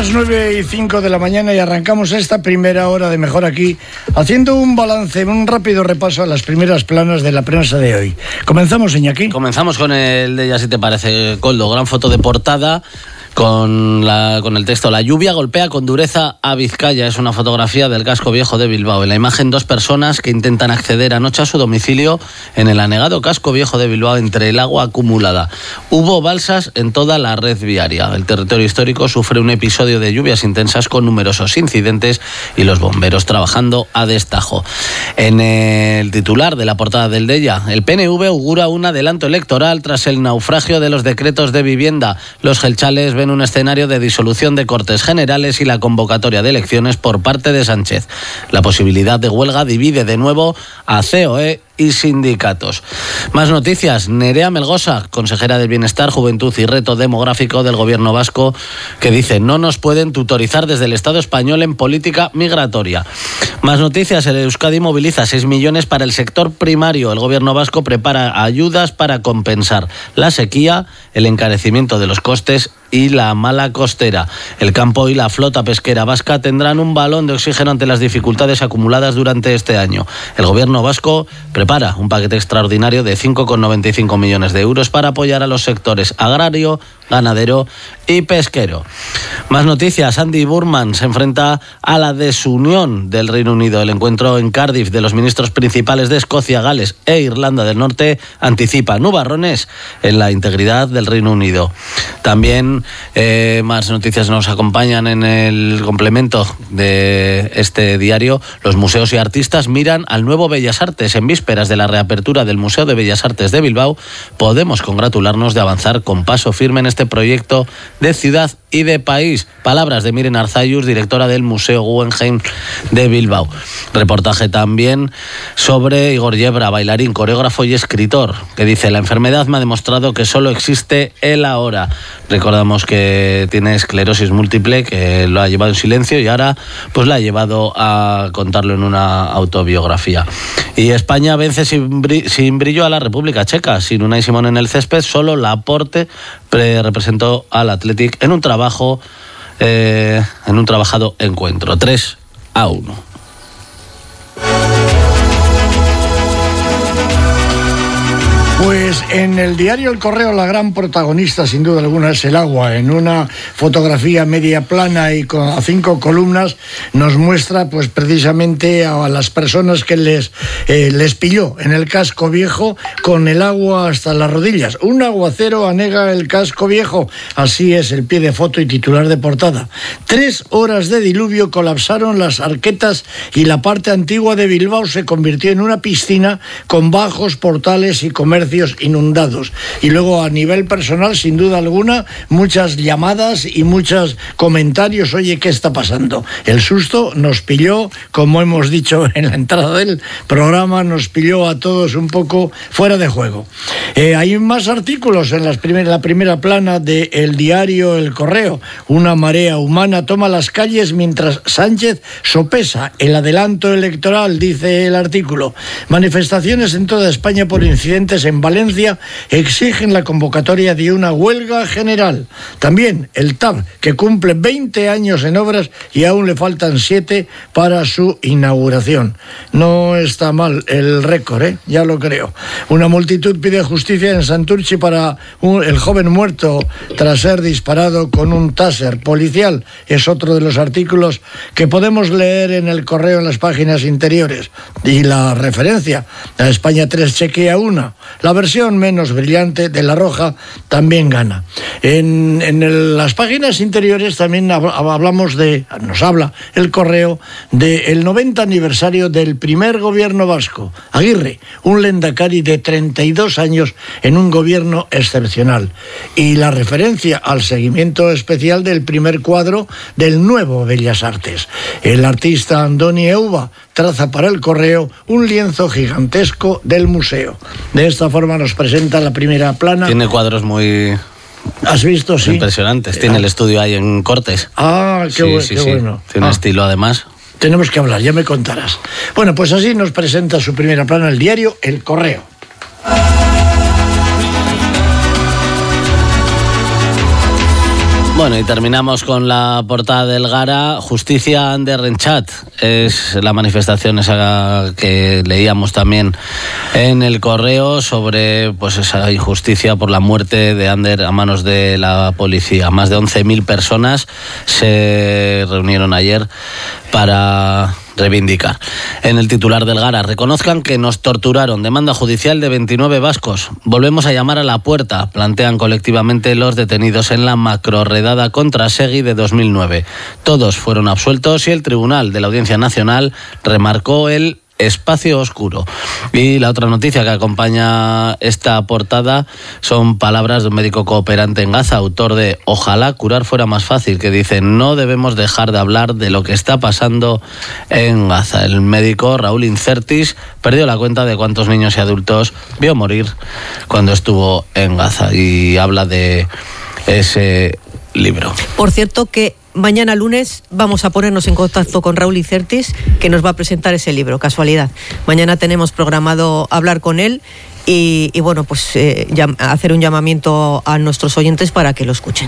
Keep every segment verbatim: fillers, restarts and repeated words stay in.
las nueve y cinco de la mañana y arrancamos esta primera hora de Mejor Aquí haciendo un balance, un rápido repaso a las primeras planas de la prensa de hoy. Comenzamos, Iñaki. Comenzamos con el de, ya si te parece, Coldo, gran foto de portada. Con, la, con el texto: la lluvia golpea con dureza a Vizcaya. Es una fotografía del casco viejo de Bilbao. En la imagen, dos personas que intentan acceder anoche a su domicilio en el anegado casco viejo de Bilbao entre el agua acumulada. Hubo balsas en toda la red viaria. El territorio histórico sufre un episodio de lluvias intensas con numerosos incidentes y los bomberos trabajando a destajo. En el titular de la portada del Deia, el P N V augura un adelanto electoral tras el naufragio de los decretos de vivienda. Los gelchales ven un escenario de disolución de Cortes Generales y la convocatoria de elecciones por parte de Sánchez. La posibilidad de huelga divide de nuevo a C O E y sindicatos. Más noticias. Nerea Melgosa, consejera del Bienestar, Juventud y Reto Demográfico del Gobierno vasco, que dice: no nos pueden tutorizar desde el Estado español en política migratoria. Más noticias. El Euskadi moviliza seis millones para el sector primario. El Gobierno vasco prepara ayudas para compensar la sequía, el encarecimiento de los costes y la mala costera. El campo y la flota pesquera vasca tendrán un balón de oxígeno ante las dificultades acumuladas durante este año. El Gobierno vasco prepara un paquete extraordinario de cinco coma noventa y cinco millones de euros para apoyar a los sectores agrario, ganadero y pesquero. Más noticias. Andy Burman se enfrenta a la desunión del Reino Unido. El encuentro en Cardiff de los ministros principales de Escocia, Gales e Irlanda del Norte anticipa nubarrones en la integridad del Reino Unido. También eh, más noticias nos acompañan en el complemento de este diario. Los museos y artistas miran al nuevo Bellas Artes. En vísperas de la reapertura del Museo de Bellas Artes de Bilbao, podemos congratularnos de avanzar con paso firme en este proyecto de ciudad y de país. Palabras de Miren Arzayus, directora del Museo Guggenheim de Bilbao. Reportaje también sobre Igor Yebra, bailarín, coreógrafo y escritor, que dice: la enfermedad me ha demostrado que solo existe el ahora. Recordamos que tiene esclerosis múltiple, que lo ha llevado en silencio y ahora pues la ha llevado a contarlo en una autobiografía. Y España vence sin, br- sin brillo a la República Checa. Sin Unai Simón en el césped, solo Laporte pre- representó al Athletic en un trabajo eh, en un trabajado encuentro. tres a uno. Pues en el diario El Correo la gran protagonista sin duda alguna es el agua. En una fotografía media plana y con a cinco columnas nos muestra pues precisamente a las personas que les, eh, les pilló en el casco viejo con el agua hasta las rodillas. Un aguacero anega el casco viejo. Así es el pie de foto y titular de portada. Tres horas de diluvio colapsaron las arquetas y la parte antigua de Bilbao se convirtió en una piscina con bajos, portales y comercios inundados. Y luego a nivel personal, sin duda alguna, muchas llamadas y muchos comentarios. Oye, ¿qué está pasando? El susto nos pilló, como hemos dicho en la entrada del programa, nos pilló a todos un poco fuera de juego. Eh, hay más artículos en las primer, la primera plana del diario El Correo. Una marea humana toma las calles mientras Sánchez sopesa el adelanto electoral, dice el artículo. Manifestaciones en toda España por incidentes en Valencia exigen la convocatoria de una huelga general. También el T A V, que cumple veinte años en obras y aún le faltan siete para su inauguración. No está mal el récord, ¿eh? Ya lo creo. Una multitud pide justicia en Santurchi para un, el joven muerto tras ser disparado con un taser policial. Es otro de los artículos que podemos leer en El Correo en las páginas interiores. Y la referencia a España tres chequea una. La versión menos brillante de La Roja también gana. En, en el, las páginas interiores también hablamos de, nos habla El Correo del noventa aniversario del primer gobierno vasco. Aguirre, un lehendakari de treinta y dos años en un gobierno excepcional. Y la referencia al seguimiento especial del primer cuadro del nuevo Bellas Artes. El artista Andoni Euba traza para El Correo un lienzo gigantesco del museo. De esta forma nos presenta la primera plana. Tiene cuadros muy... ¿Has visto? Sí. Impresionantes. Tiene ah. el estudio ahí en Cortes. Ah, qué, sí, bu- sí, qué sí. bueno. Tiene ah. un estilo además. Tenemos que hablar, ya me contarás. Bueno, pues así nos presenta su primera plana el diario El Correo. Bueno, y terminamos con la portada del Gara. Justicia Ander Renchat. Es la manifestación esa que leíamos también en el Correo sobre pues esa injusticia por la muerte de Ander a manos de la policía. Más de once mil personas se reunieron ayer para reivindicar. En el titular del Gara: reconozcan que nos torturaron. Demanda judicial de veintinueve vascos. Volvemos a llamar a la puerta, plantean colectivamente los detenidos en la macroredada contra Segui de dos mil nueve. Todos fueron absueltos y el Tribunal de la Audiencia Nacional remarcó el espacio oscuro. Y la otra noticia que acompaña esta portada son palabras de un médico cooperante en Gaza, autor de Ojalá curar fuera más fácil, que dice: no debemos dejar de hablar de lo que está pasando en Gaza. El médico Raúl Incertis perdió la cuenta de cuántos niños y adultos vio morir cuando estuvo en Gaza, y habla de ese libro. Por cierto, que mañana lunes vamos a ponernos en contacto con Raúl Incertis, que nos va a presentar ese libro, casualidad. Mañana tenemos programado hablar con él y, y bueno, pues eh, hacer un llamamiento a nuestros oyentes para que lo escuchen.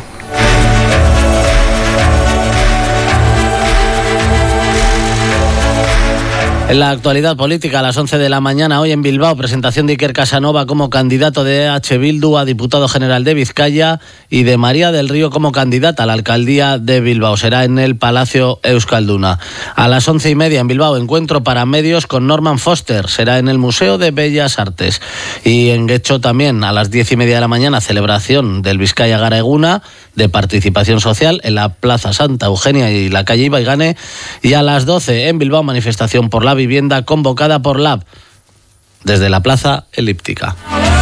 En la actualidad política, a las once de la mañana, hoy en Bilbao, presentación de Iker Casanova como candidato de E H Bildu a diputado general de Vizcaya y de María del Río como candidata a la alcaldía de Bilbao. Será en el Palacio Euskalduna. A las once y media en Bilbao, encuentro para medios con Norman Foster. Será en el Museo de Bellas Artes. Y en Getxo también, a las diez y media de la mañana, celebración del Vizcaya Gara Eguna de participación social en la Plaza Santa Eugenia y la calle Ibaigane. Y a las doce en Bilbao, manifestación por la vivienda convocada por Lab desde la Plaza Elíptica.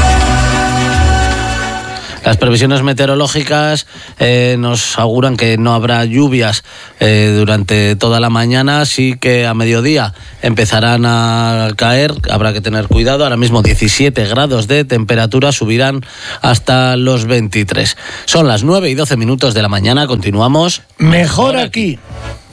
Las previsiones meteorológicas eh, nos auguran que no habrá lluvias eh, durante toda la mañana, sí que a mediodía empezarán a caer, habrá que tener cuidado. Ahora mismo diecisiete grados de temperatura, subirán hasta los veintitrés. Son las nueve y doce minutos de la mañana, continuamos. Mejor aquí.